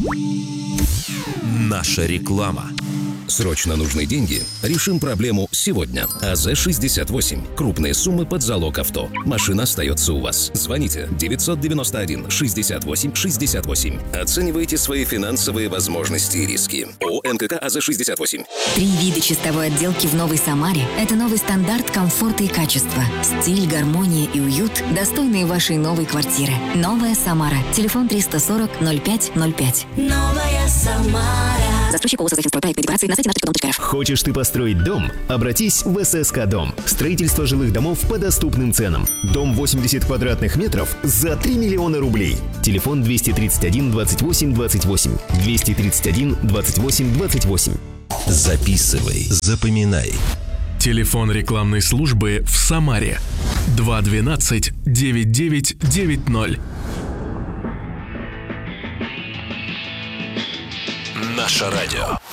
Наша реклама. Срочно нужны деньги? Решим проблему сегодня. АЗ-68. Крупные суммы под залог авто. Машина остается у вас. Звоните 991-68-68. Оценивайте свои финансовые возможности и риски. ООО НКК АЗ-68. 3 вида чистовой отделки в Новой Самаре – это новый стандарт комфорта и качества. Стиль, гармония и уют, достойные вашей новой квартиры. Новая Самара. Телефон 340-0505. Новая Самара. Застройщик ООО «Проект декорации» на сайте nastro.ru. Хочешь ты построить дом? Обратись в ССК Дом. Строительство жилых домов по доступным ценам. Дом 80 квадратных метров за 3 миллиона рублей. Телефон 231 28 28. 231 28 28. Записывай, запоминай. Телефон рекламной службы в Самаре 212 9990. Наше радио.